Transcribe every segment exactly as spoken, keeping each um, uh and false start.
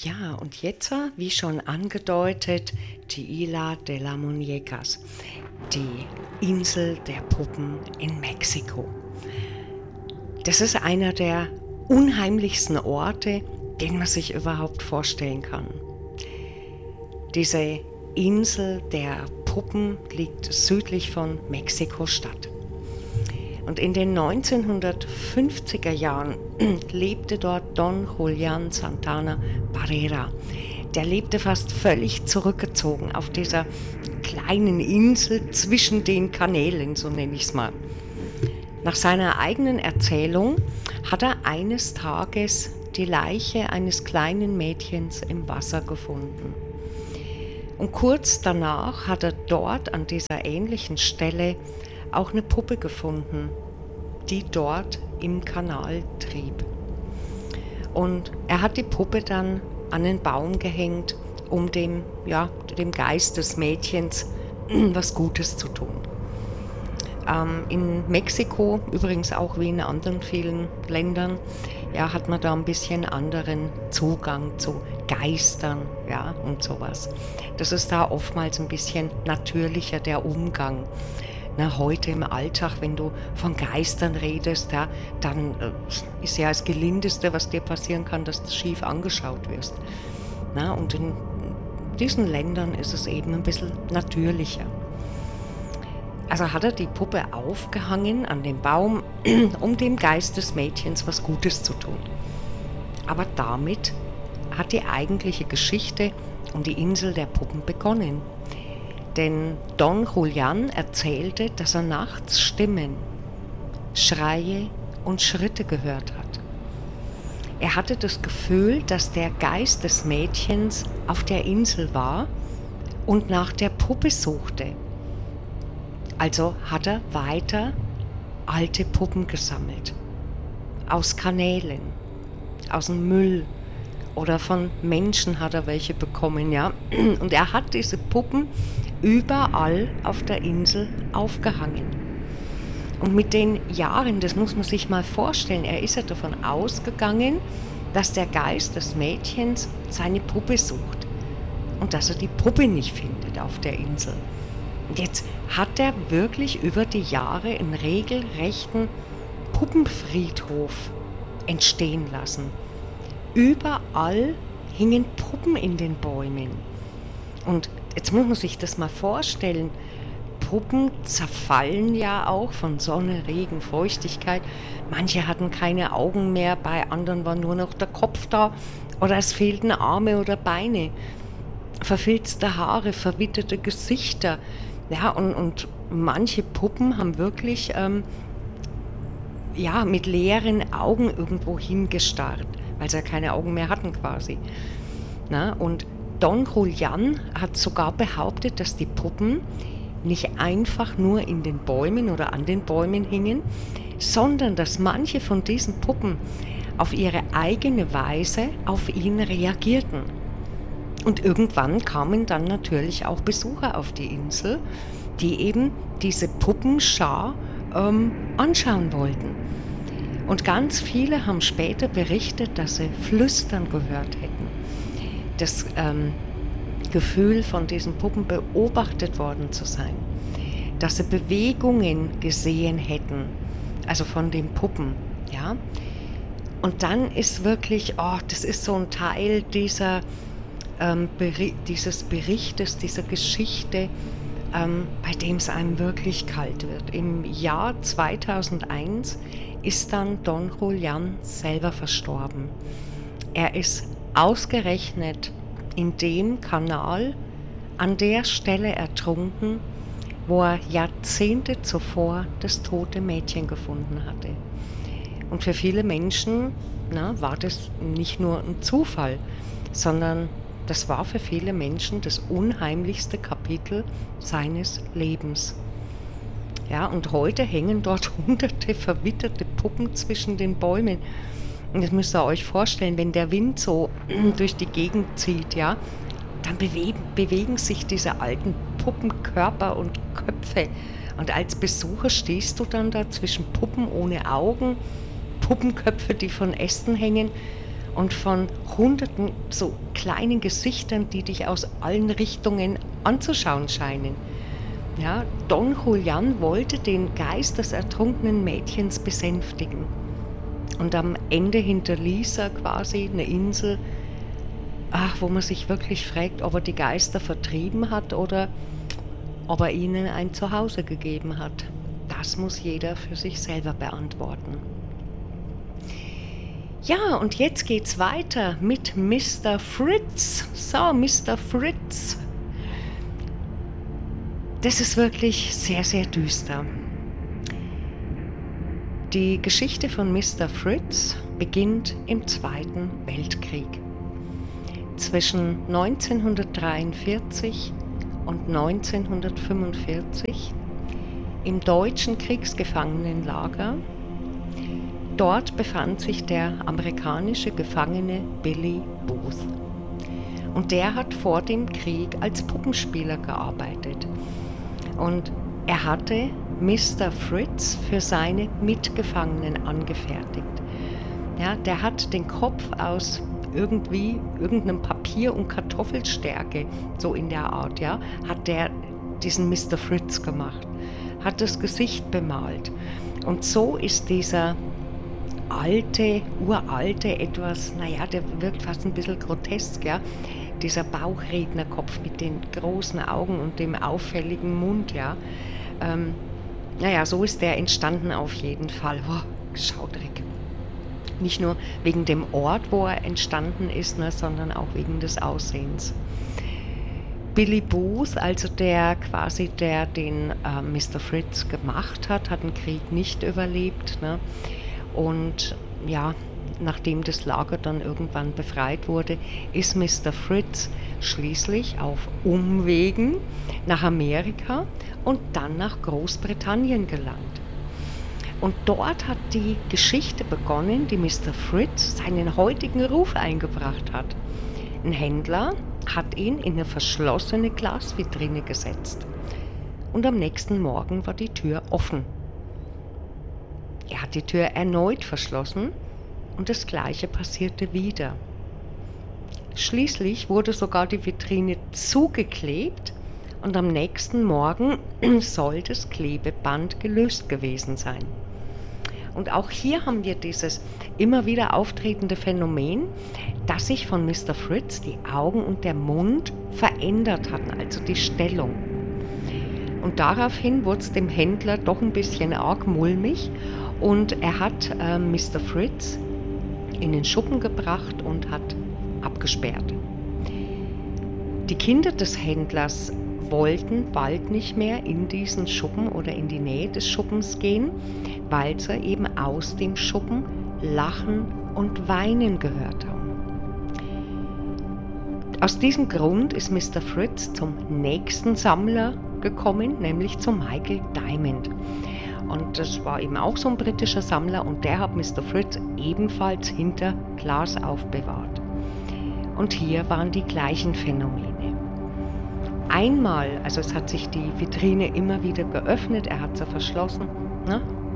Ja, und jetzt, äh, wie schon angedeutet, die Isla de las Muñecas, die Insel der Puppen in Mexiko. Das ist einer der unheimlichsten Orte, den man sich überhaupt vorstellen kann. Diese Insel der Puppen liegt südlich von Mexiko-Stadt. Und in den neunzehnhundertfünfziger Jahren lebte dort Don Julián Santana Barrera. Der lebte fast völlig zurückgezogen auf dieser kleinen Insel zwischen den Kanälen, so nenne ich es mal. Nach seiner eigenen Erzählung hat er eines Tages die Leiche eines kleinen Mädchens im Wasser gefunden. Und kurz danach hat er dort an dieser ähnlichen Stelle auch eine Puppe gefunden, die dort im Kanal trieb. Und er hat die Puppe dann an den Baum gehängt, um dem, ja, dem Geist des Mädchens was Gutes zu tun. Ähm, in Mexiko, übrigens auch wie in anderen vielen Ländern, ja, hat man da ein bisschen anderen Zugang zu Geistern, ja, und sowas. Das ist da oftmals ein bisschen natürlicher, der Umgang. Na, heute im Alltag, wenn du von Geistern redest, ja, dann äh, ist ja das Gelindeste, was dir passieren kann, dass du schief angeschaut wirst. Na, und in diesen Ländern ist es eben ein bisschen natürlicher. Also hat er die Puppe aufgehangen an den Baum, um dem Geist des Mädchens was Gutes zu tun. Aber damit hat die eigentliche Geschichte um die Insel der Puppen begonnen. Denn Don Julián erzählte, dass er nachts Stimmen, Schreie und Schritte gehört hat. Er hatte das Gefühl, dass der Geist des Mädchens auf der Insel war und nach der Puppe suchte. Also hat er weiter alte Puppen gesammelt. Aus Kanälen, aus dem Müll oder von Menschen hat er welche bekommen, ja. Und er hat diese Puppen überall auf der Insel aufgehangen. Und mit den Jahren, das muss man sich mal vorstellen, er ist ja davon ausgegangen, dass der Geist des Mädchens seine Puppe sucht und dass er die Puppe nicht findet auf der Insel. Und jetzt hat er wirklich über die Jahre einen regelrechten Puppenfriedhof entstehen lassen. Überall hingen Puppen in den Bäumen. Und jetzt muss man sich das mal vorstellen. Puppen zerfallen ja auch von Sonne, Regen, Feuchtigkeit. Manche hatten keine Augen mehr, bei anderen war nur noch der Kopf da oder es fehlten Arme oder Beine. Verfilzte Haare, verwitterte Gesichter. Ja, und, und manche Puppen haben wirklich ähm, ja, mit leeren Augen irgendwo hingestarrt, weil sie ja keine Augen mehr hatten quasi. Na, und Don Julián hat sogar behauptet, dass die Puppen nicht einfach nur in den Bäumen oder an den Bäumen hingen, sondern dass manche von diesen Puppen auf ihre eigene Weise auf ihn reagierten. Und irgendwann kamen dann natürlich auch Besucher auf die Insel, die eben diese Puppenschar ähm, anschauen wollten. Und ganz viele haben später berichtet, dass sie Flüstern gehört hätten. Das ähm, Gefühl von diesen Puppen beobachtet worden zu sein. Dass sie Bewegungen gesehen hätten, also von den Puppen, ja. Und dann ist wirklich, oh, das ist so ein Teil dieser Ähm, Beri- dieses Berichtes, dieser Geschichte, ähm, bei dem es einem wirklich kalt wird. Im Jahr zweitausendeins ist dann Don Julián selber verstorben. Er ist ausgerechnet in dem Kanal an der Stelle ertrunken, wo er Jahrzehnte zuvor das tote Mädchen gefunden hatte. Und für viele Menschen, na, war das nicht nur ein Zufall, sondern das war für viele Menschen das unheimlichste Kapitel seines Lebens. Ja, und heute hängen dort hunderte verwitterte Puppen zwischen den Bäumen. Und das müsst ihr euch vorstellen, wenn der Wind so durch die Gegend zieht, ja, dann bewegen, bewegen sich diese alten Puppenkörper und Köpfe. Und als Besucher stehst du dann da zwischen Puppen ohne Augen, Puppenköpfe, die von Ästen hängen. und von hunderten so kleinen Gesichtern, die dich aus allen Richtungen anzuschauen scheinen. Ja, Don Julián wollte den Geist des ertrunkenen Mädchens besänftigen. Und am Ende hinterließ er quasi eine Insel, ach, wo man sich wirklich fragt, ob er die Geister vertrieben hat oder ob er ihnen ein Zuhause gegeben hat. Das muss jeder für sich selber beantworten. Ja, und jetzt geht's weiter mit Mister Fritz. So, Mister Fritz. Das ist wirklich sehr, sehr düster. Die Geschichte von Mister Fritz beginnt im Zweiten Weltkrieg. Zwischen neunzehnhundertdreiundvierzig und neunzehnhundertfünfundvierzig im deutschen Kriegsgefangenenlager. Dort befand sich der amerikanische Gefangene Billy Booth. Und der hat vor dem Krieg als Puppenspieler gearbeitet. Und er hatte Mister Fritz für seine Mitgefangenen angefertigt. Ja, der hat den Kopf aus irgendwie irgendeinem Papier und Kartoffelstärke, so in der Art, ja, hat der diesen Mister Fritz gemacht, hat das Gesicht bemalt. Und so ist dieser alte, uralte, etwas, naja, der wirkt fast ein bisschen grotesk, ja, dieser Bauchrednerkopf mit den großen Augen und dem auffälligen Mund, ja. Ähm, naja, so ist der entstanden auf jeden Fall. Oh, schaudrig. Nicht nur wegen dem Ort, wo er entstanden ist, ne, sondern auch wegen des Aussehens. Billy Booth, also der quasi, der den äh, Mister Fritz gemacht hat, hat den Krieg nicht überlebt. Ne? Und ja, nachdem das Lager dann irgendwann befreit wurde, ist Mister Fritz schließlich auf Umwegen nach Amerika und dann nach Großbritannien gelangt. Und dort hat die Geschichte begonnen, die Mister Fritz seinen heutigen Ruf eingebracht hat. Ein Händler hat ihn in eine verschlossene Glasvitrine gesetzt. Und am nächsten Morgen war die Tür offen. Er hat die Tür erneut verschlossen und das Gleiche passierte wieder. Schließlich wurde sogar die Vitrine zugeklebt und am nächsten Morgen soll das Klebeband gelöst gewesen sein. Und auch hier haben wir dieses immer wieder auftretende Phänomen, dass sich von Mister Fritz die Augen und der Mund verändert hatten, also die Stellung. Und daraufhin wurde es dem Händler doch ein bisschen arg mulmig und er hat äh, Mister Fritz in den Schuppen gebracht und hat abgesperrt. Die Kinder des Händlers wollten bald nicht mehr in diesen Schuppen oder in die Nähe des Schuppens gehen, weil sie eben aus dem Schuppen Lachen und Weinen gehört haben. Aus diesem Grund ist Mister Fritz zum nächsten Sammler gekommen, nämlich zu Michael Diamond. Und das war eben auch so ein britischer Sammler und der hat Mister Fritz ebenfalls hinter Glas aufbewahrt. Und hier waren die gleichen Phänomene. Einmal, also es hat sich die Vitrine immer wieder geöffnet, er hat sie verschlossen. Ne?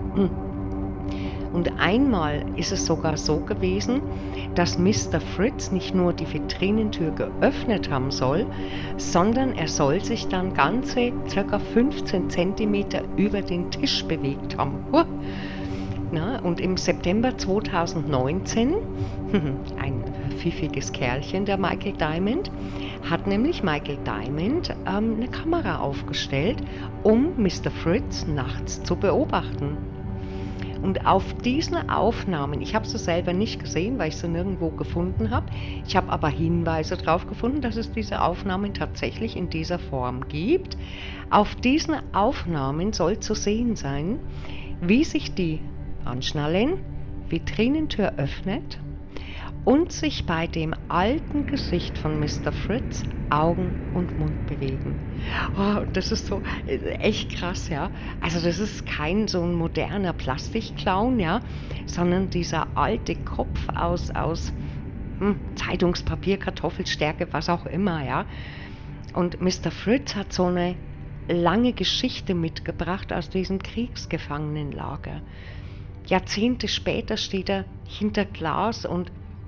Und einmal ist es sogar so gewesen, dass Mister Fritz nicht nur die Vitrinentür geöffnet haben soll, sondern er soll sich dann ganze ca. fünfzehn Zentimeter über den Tisch bewegt haben. Na, und im September zweitausendneunzehn, ein pfiffiges Kerlchen, der Michael Diamond, hat nämlich Michael Diamond ähm, eine Kamera aufgestellt, um Mister Fritz nachts zu beobachten. Und auf diesen Aufnahmen, ich habe sie selber nicht gesehen, weil ich sie nirgendwo gefunden habe, ich habe aber Hinweise darauf gefunden, dass es diese Aufnahmen tatsächlich in dieser Form gibt. Auf diesen Aufnahmen soll zu sehen sein, wie sich die Anschnallen, Vitrinentür öffnet und sich bei dem alten Gesicht von Mister Fritz Augen und Mund bewegen. Oh, das ist so echt krass, ja. Also das ist kein so ein moderner Plastikclown, ja, sondern dieser alte Kopf aus, aus hm, Zeitungspapier, Kartoffelstärke, was auch immer, ja. Und Mister Fritz hat so eine lange Geschichte mitgebracht aus diesem Kriegsgefangenenlager. Jahrzehnte später steht er hinter Glas und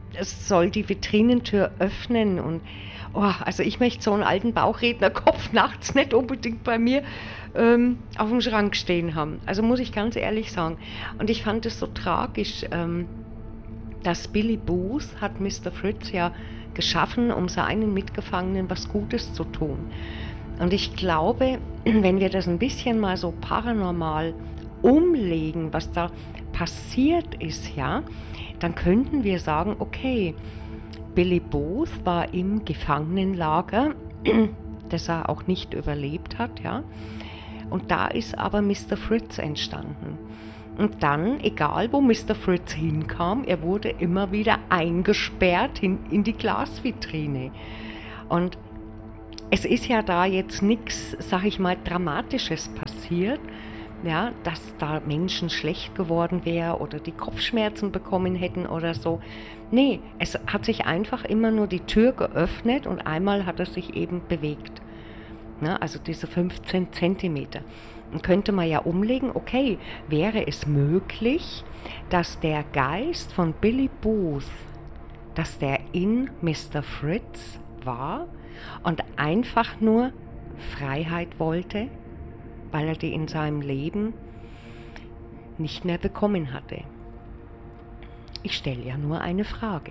es soll die Vitrinentür öffnen und oh, also ich möchte so einen alten Bauchrednerkopf nachts nicht unbedingt bei mir ähm, auf dem Schrank stehen haben. Also muss ich ganz ehrlich sagen. Und ich fand es so tragisch, ähm, dass Billy Booth hat Mister Fritz ja geschaffen, um seinen Mitgefangenen was Gutes zu tun. Und ich glaube, wenn wir das ein bisschen mal so paranormal umlegen, was da passiert ist, ja, dann könnten wir sagen, okay, Billy Booth war im Gefangenenlager, das er auch nicht überlebt hat, ja, und da ist aber Mister Fritz entstanden. Und dann, egal wo Mister Fritz hinkam, er wurde immer wieder eingesperrt in, in die Glasvitrine. Und es ist ja da jetzt nichts, sag ich mal, Dramatisches passiert, ja, dass da Menschen schlecht geworden wären oder die Kopfschmerzen bekommen hätten oder so. Nee, es hat sich einfach immer nur die Tür geöffnet und einmal hat er sich eben bewegt. Ja, also diese fünfzehn Zentimeter. Dann könnte man ja umlegen, okay, wäre es möglich, dass der Geist von Billy Booth, dass der in Mister Fritz war und einfach nur Freiheit wollte, weil er die in seinem Leben nicht mehr bekommen hatte. Ich stelle ja nur eine Frage.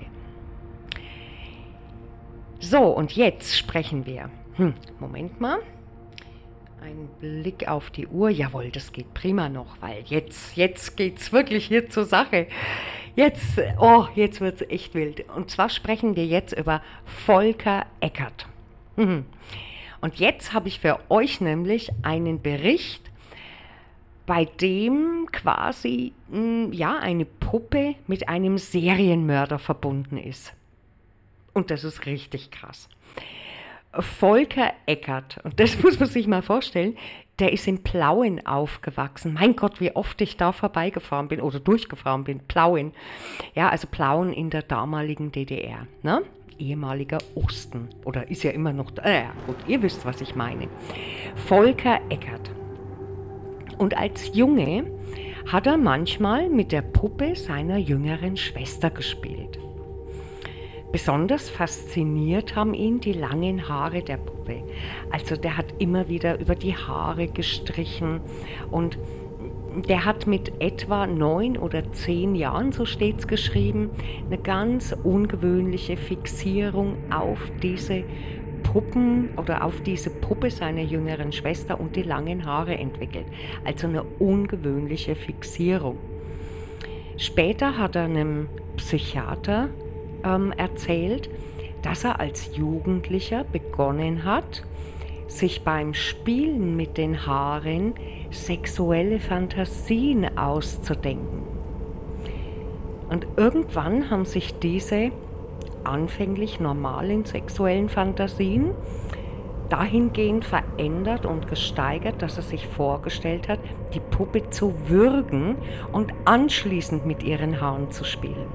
So, und jetzt sprechen wir. Hm, Moment mal. Ein Blick auf die Uhr. Jawohl, das geht prima noch, weil jetzt, jetzt geht's wirklich hier zur Sache. Jetzt, oh, jetzt wird's echt wild. Und zwar sprechen wir jetzt über Volker Eckert. Mhm. Und jetzt habe ich für euch nämlich einen Bericht, bei dem quasi mh, ja, eine Puppe mit einem Serienmörder verbunden ist. Und das ist richtig krass. Volker Eckert, und das muss man sich mal vorstellen, der ist in Plauen aufgewachsen. Mein Gott, wie oft ich da vorbeigefahren bin oder durchgefahren bin. Plauen. Ja, also Plauen in der damaligen D D R, ne? Ehemaliger Osten. Oder ist ja immer noch da. Äh, ja, gut, ihr wisst, was ich meine. Volker Eckert. Und als Junge hat er manchmal mit der Puppe seiner jüngeren Schwester gespielt. Besonders fasziniert haben ihn die langen Haare der Puppe. Also der hat immer wieder über die Haare gestrichen und der hat mit etwa neun oder zehn Jahren, so steht's geschrieben, eine ganz ungewöhnliche Fixierung auf diese Puppen oder auf diese Puppe seiner jüngeren Schwester und die langen Haare entwickelt. Also eine ungewöhnliche Fixierung. Später hat er einem Psychiater ähm, erzählt, dass er als Jugendlicher begonnen hat, sich beim Spielen mit den Haaren sexuelle Fantasien auszudenken. Und irgendwann haben sich diese anfänglich normalen sexuellen Fantasien dahingehend verändert und gesteigert, dass er sich vorgestellt hat, die Puppe zu würgen und anschließend mit ihren Haaren zu spielen.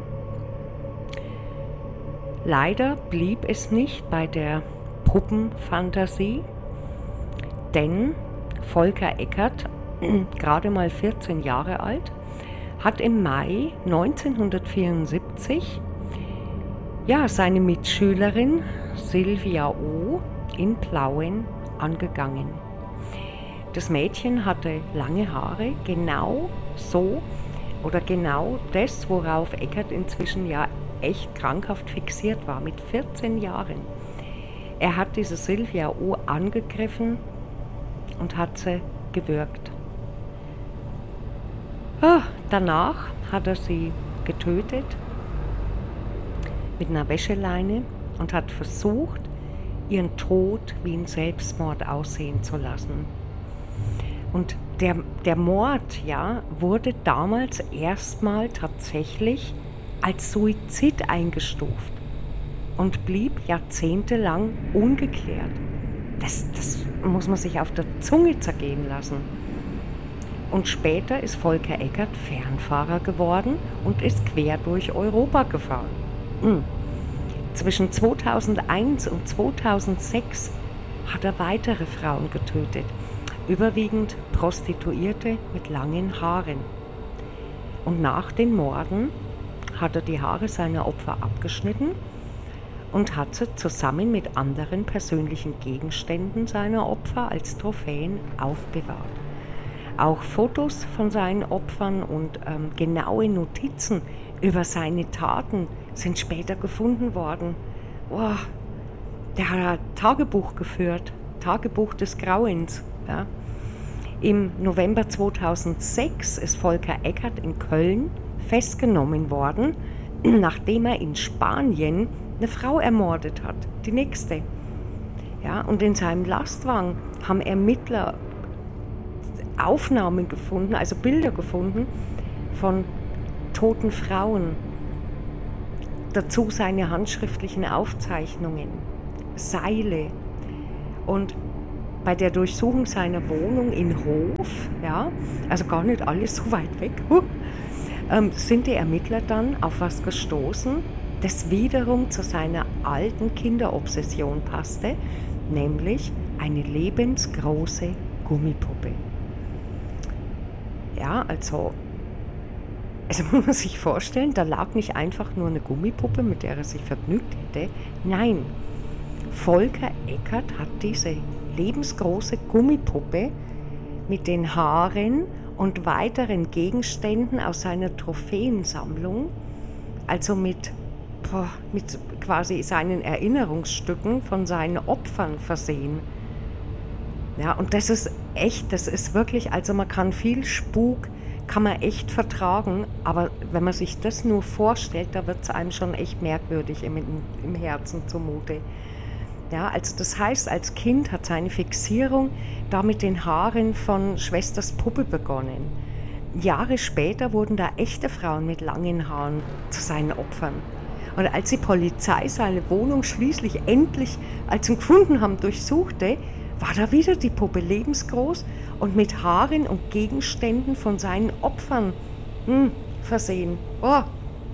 Leider blieb es nicht bei der Puppenfantasie, denn Volker Eckert, gerade mal vierzehn Jahre alt, hat im Mai neunzehnhundertvierundsiebzig ja, seine Mitschülerin Sylvia O. in Plauen angegangen. Das Mädchen hatte lange Haare, genau so oder genau das, worauf Eckert inzwischen ja echt krankhaft fixiert war, mit vierzehn Jahren. Er hat diese Sylvia O. angegriffen und hat sie gewürgt. Oh, danach hat er sie getötet mit einer Wäscheleine und hat versucht, ihren Tod wie ein Selbstmord aussehen zu lassen. Und der, der Mord, ja, wurde damals erstmal tatsächlich als Suizid eingestuft und blieb jahrzehntelang ungeklärt. Das, das muss man sich auf der Zunge zergehen lassen. Und später ist Volker Eckert Fernfahrer geworden und ist quer durch Europa gefahren. Mhm. Zwischen zweitausendeins und zweitausendsechs hat er weitere Frauen getötet, überwiegend Prostituierte mit langen Haaren. Und nach den Morden hat er die Haare seiner Opfer abgeschnitten und hat sie zusammen mit anderen persönlichen Gegenständen seiner Opfer als Trophäen aufbewahrt. Auch Fotos von seinen Opfern und ähm, genaue Notizen über seine Taten sind später gefunden worden. Oh, der hat ein Tagebuch geführt, Tagebuch des Grauens. Ja. Im November zweitausendsechs ist Volker Eckert in Köln festgenommen worden, nachdem er in Spanien eine Frau ermordet hat, die nächste. Ja, und in seinem Lastwagen haben Ermittler Aufnahmen gefunden, also Bilder gefunden von toten Frauen. Dazu seine handschriftlichen Aufzeichnungen, Seile. Und bei der Durchsuchung seiner Wohnung in Hof, ja, also gar nicht alles so weit weg, huh, ähm, sind die Ermittler dann auf was gestoßen, das wiederum zu seiner alten Kinderobsession passte, nämlich eine lebensgroße Gummipuppe. Ja, also, also muss man sich vorstellen, da lag nicht einfach nur eine Gummipuppe, mit der er sich vergnügt hätte. Nein, Volker Eckert hat diese lebensgroße Gummipuppe mit den Haaren und weiteren Gegenständen aus seiner Trophäensammlung, also mit, boah, mit quasi seinen Erinnerungsstücken von seinen Opfern versehen. Ja, und das ist echt, das ist wirklich, also man kann viel Spuk, kann man echt vertragen, aber wenn man sich das nur vorstellt, da wird es einem schon echt merkwürdig im, im Herzen zumute. Ja, also das heißt, als Kind hat seine Fixierung da mit den Haaren von Schwesters Puppe begonnen. Jahre später wurden da echte Frauen mit langen Haaren zu seinen Opfern. Und als die Polizei seine Wohnung schließlich endlich, als sie ihn gefunden haben, durchsuchte, war da wieder die Puppe lebensgroß und mit Haaren und Gegenständen von seinen Opfern hm, versehen. Oh.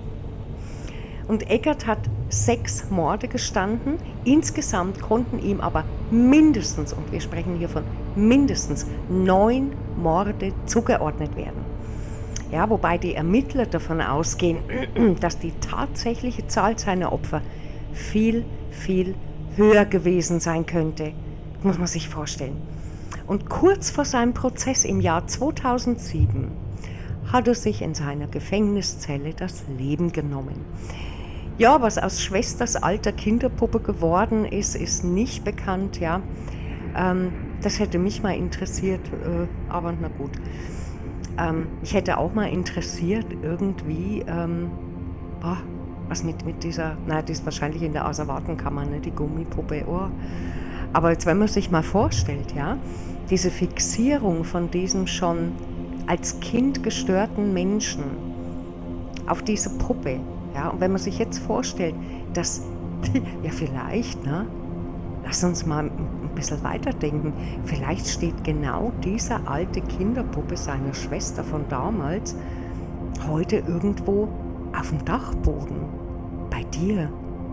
Und Eckert hat sechs Morde gestanden. Insgesamt konnten ihm aber mindestens, und wir sprechen hier von mindestens neun Morde zugeordnet werden. Ja, wobei die Ermittler davon ausgehen, dass die tatsächliche Zahl seiner Opfer viel, viel höher gewesen sein könnte. Muss man sich vorstellen. Und kurz vor seinem Prozess im Jahr zweitausendsieben hat er sich in seiner Gefängniszelle das Leben genommen. Ja, was aus Schwesters alter Kinderpuppe geworden ist, ist nicht bekannt. Ja, ähm, das hätte mich mal interessiert, äh, aber na gut. Ähm, mich hätte auch mal interessiert, irgendwie, ähm, boah, was mit, mit dieser, na, die ist wahrscheinlich in der Asservatenkammer, ne, die Gummipuppe, oh. Aber jetzt, wenn man sich mal vorstellt, ja, diese Fixierung von diesem schon als Kind gestörten Menschen auf diese Puppe, ja, und wenn man sich jetzt vorstellt, dass, die, ja vielleicht, ne, lass uns mal ein bisschen weiterdenken, vielleicht steht genau diese alte Kinderpuppe seiner Schwester von damals heute irgendwo auf dem Dachboden, bei dir.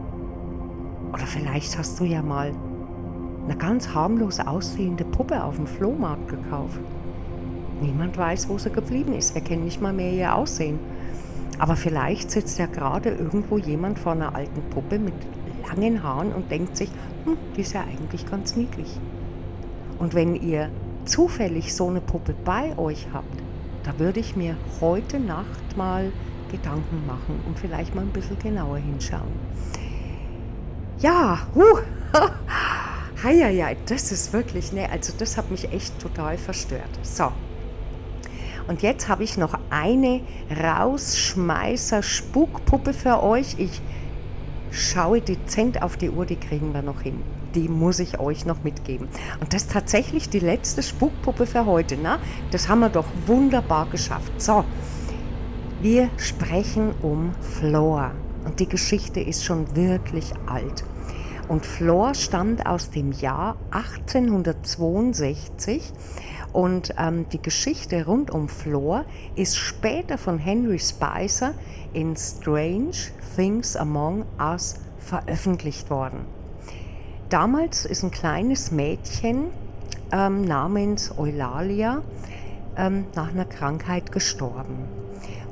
Oder vielleicht hast du ja mal eine ganz harmlos aussehende Puppe auf dem Flohmarkt gekauft. Niemand weiß, wo sie geblieben ist. Wir kennen nicht mal mehr ihr Aussehen. Aber vielleicht sitzt ja gerade irgendwo jemand vor einer alten Puppe mit langen Haaren und denkt sich, hm, die ist ja eigentlich ganz niedlich. Und wenn ihr zufällig so eine Puppe bei euch habt, da würde ich mir heute Nacht mal Gedanken machen und vielleicht mal ein bisschen genauer hinschauen. Ja, huh. Heieiei, das ist wirklich, ne, also das hat mich echt total verstört. So, und jetzt habe ich noch eine Rausschmeißer-Spukpuppe für euch. Ich schaue dezent auf die Uhr, die kriegen wir noch hin. Die muss ich euch noch mitgeben. Und das ist tatsächlich die letzte Spukpuppe für heute. Na? Das haben wir doch wunderbar geschafft. So, wir sprechen um Flor. Und die Geschichte ist schon wirklich alt. Und Flor stammt aus dem Jahr achtzehnhundertzweiundsechzig und ähm, die Geschichte rund um Flor ist später von Henry Spicer in Strange Things Among Us veröffentlicht worden. Damals ist ein kleines Mädchen ähm, namens Eulalia ähm, nach einer Krankheit gestorben.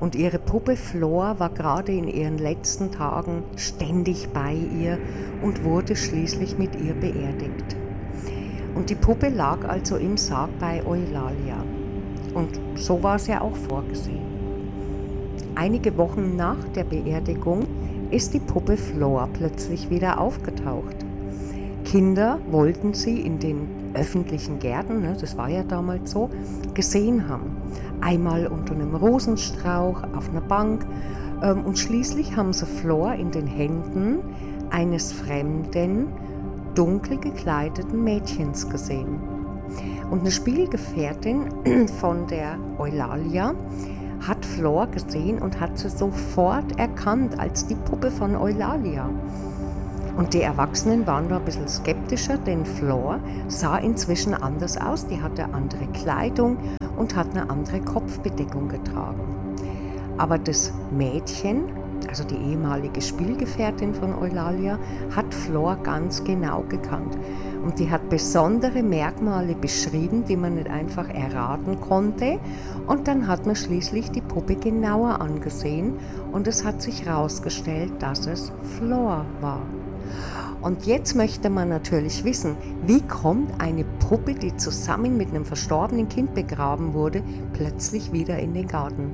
Und ihre Puppe Flor war gerade in ihren letzten Tagen ständig bei ihr und wurde schließlich mit ihr beerdigt. Und die Puppe lag also im Sarg bei Eulalia. Und so war es ja auch vorgesehen. Einige Wochen nach der Beerdigung ist die Puppe Flor plötzlich wieder aufgetaucht. Kinder wollten sie in den öffentlichen Gärten, ne, das war ja damals so, gesehen haben. Einmal unter einem Rosenstrauch, auf einer Bank ähm, und schließlich haben sie Flor in den Händen eines fremden, dunkel gekleideten Mädchens gesehen. Und eine Spielgefährtin von der Eulalia hat Flor gesehen und hat sie sofort erkannt als die Puppe von Eulalia. Und die Erwachsenen waren da ein bisschen skeptischer, denn Flor sah inzwischen anders aus. Die hatte andere Kleidung und hat eine andere Kopfbedeckung getragen. Aber das Mädchen, also die ehemalige Spielgefährtin von Eulalia, hat Flor ganz genau gekannt. Und die hat besondere Merkmale beschrieben, die man nicht einfach erraten konnte. Und dann hat man schließlich die Puppe genauer angesehen und es hat sich herausgestellt, dass es Flor war. Und jetzt möchte man natürlich wissen, wie kommt eine Puppe, die zusammen mit einem verstorbenen Kind begraben wurde, plötzlich wieder in den Garten?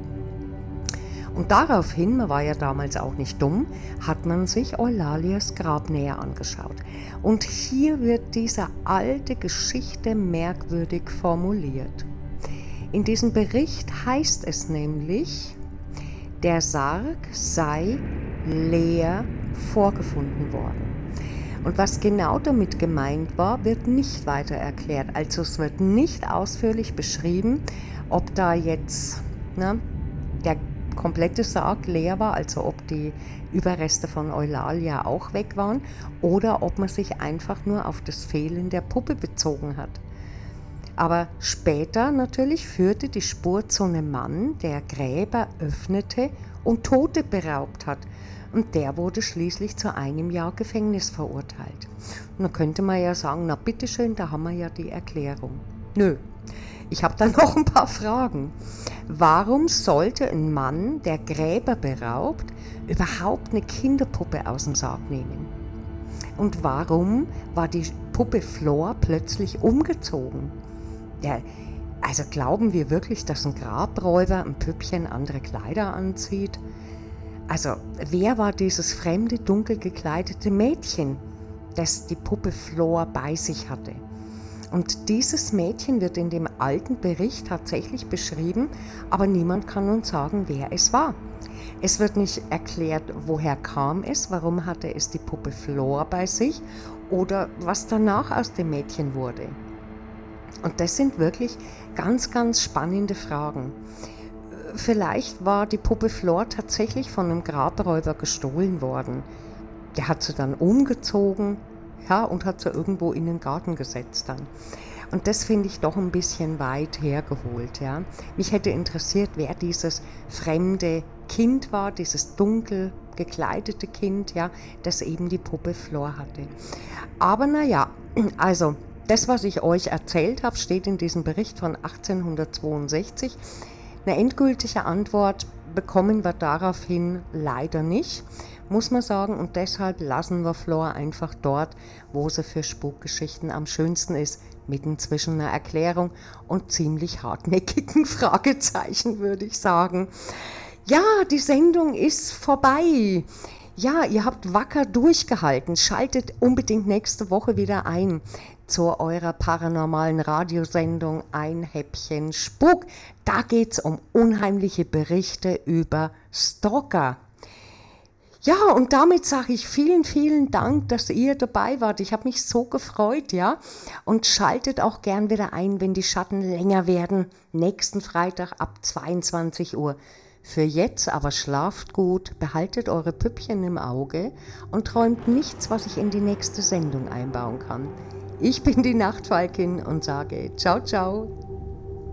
Und daraufhin, man war ja damals auch nicht dumm, hat man sich Eulalias Grab näher angeschaut. Und hier wird diese alte Geschichte merkwürdig formuliert. In diesem Bericht heißt es nämlich, der Sarg sei leer vorgefunden worden. Und was genau damit gemeint war, wird nicht weiter erklärt. Also es wird nicht ausführlich beschrieben, ob da jetzt ne, der komplette Sarg leer war, also ob die Überreste von Eulalia auch weg waren oder ob man sich einfach nur auf das Fehlen der Puppe bezogen hat. Aber später natürlich führte die Spur zu einem Mann, der Gräber öffnete und Tote beraubt hat. Und der wurde schließlich zu einem Jahr Gefängnis verurteilt. Und da könnte man ja sagen, na bitteschön, da haben wir ja die Erklärung. Nö, ich habe da noch ein paar Fragen. Warum sollte ein Mann, der Gräber beraubt, überhaupt eine Kinderpuppe aus dem Sarg nehmen? Und warum war die Puppe Flor plötzlich umgezogen? Der, also glauben wir wirklich, dass ein Grabräuber ein Püppchen andere Kleider anzieht? Also, wer war dieses fremde, dunkel gekleidete Mädchen, das die Puppe Flor bei sich hatte? Und dieses Mädchen wird in dem alten Bericht tatsächlich beschrieben, aber niemand kann uns sagen, wer es war. Es wird nicht erklärt, woher kam es, warum hatte es die Puppe Flor bei sich oder was danach aus dem Mädchen wurde. Und das sind wirklich ganz, ganz spannende Fragen. Vielleicht war die Puppe Flor tatsächlich von einem Grabräuber gestohlen worden. Der hat sie dann umgezogen, ja, und hat sie irgendwo in den Garten gesetzt dann. Und das finde ich doch ein bisschen weit hergeholt, ja. Mich hätte interessiert, wer dieses fremde Kind war, dieses dunkel gekleidete Kind, ja, das eben die Puppe Flor hatte. Aber naja, also das, was ich euch erzählt habe, steht in diesem Bericht von achtzehnhundertzweiundsechzig. Eine endgültige Antwort bekommen wir daraufhin leider nicht, muss man sagen. Und deshalb lassen wir Flor einfach dort, wo sie für Spukgeschichten am schönsten ist, mitten zwischen einer Erklärung und ziemlich hartnäckigen Fragezeichen, würde ich sagen. Ja, die Sendung ist vorbei. Ja, ihr habt wacker durchgehalten. Schaltet unbedingt nächste Woche wieder ein zu eurer paranormalen Radiosendung Ein Häppchen Spuk. Da geht's um unheimliche Berichte über Stalker. Ja, und damit sage ich vielen, vielen Dank, dass ihr dabei wart. Ich habe mich so gefreut, ja. Und schaltet auch gern wieder ein, wenn die Schatten länger werden. Nächsten Freitag ab zweiundzwanzig Uhr. Für jetzt aber schlaft gut, behaltet eure Püppchen im Auge und träumt nichts, was ich in die nächste Sendung einbauen kann. Ich bin die Nachtfalkin und sage ciao, ciao.